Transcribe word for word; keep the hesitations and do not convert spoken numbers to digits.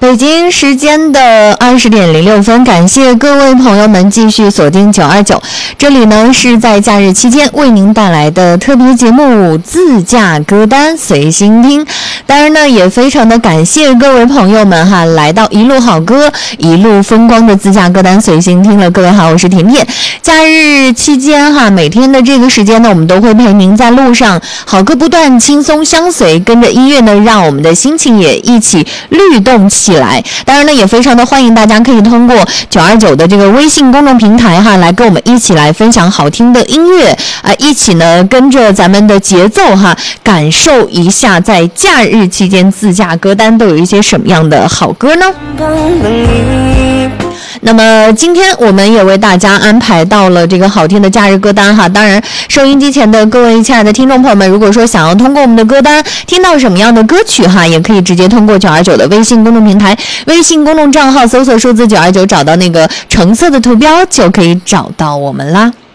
北京时间的二十点零六分，感谢各位朋友们继续锁定九二九，这里呢是在假日期间为您带来的特别节目自驾歌单随心听。当然呢也非常的感谢各位朋友们哈，来到一路好歌一路风光的自驾歌单随心听了。各位好，我是甜甜。假日期间哈，每天的这个时间呢，我们都会陪您在路上好歌不断，轻松相随，跟着音乐呢，让我们的心情也一起律动起来。当然呢，也非常的欢迎大家可以通过九二九的这个微信公众平台哈，来跟我们一起来分享好听的音乐啊、呃，一起呢跟着咱们的节奏哈，感受一下在假日期间自驾歌单都有一些什么样的好歌呢？那么今天我们也为大家安排到了这个好听的假日歌单哈。当然收音机前的各位亲爱的听众朋友们，如果说想要通过我们的歌单听到什么样的歌曲哈，也可以直接通过九二九的微信公众平台微信公众账号搜索数字九二九，找到那个橙色的图标就可以找到我们啦。